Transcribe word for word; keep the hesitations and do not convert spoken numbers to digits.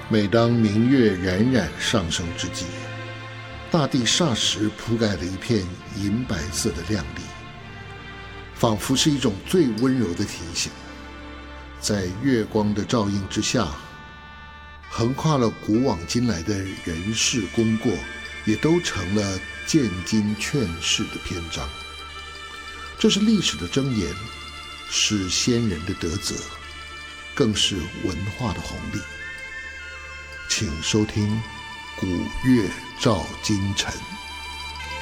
每当明月冉冉上升之际，大地霎时铺盖了一片银白色的亮丽，仿佛是一种最温柔的提醒。在月光的照映之下，横跨了古往今来的人事功过，也都成了见今劝世的篇章。这是历史的箴言，是先人的德泽，更是文化的红利。请收听《古月照今晨》。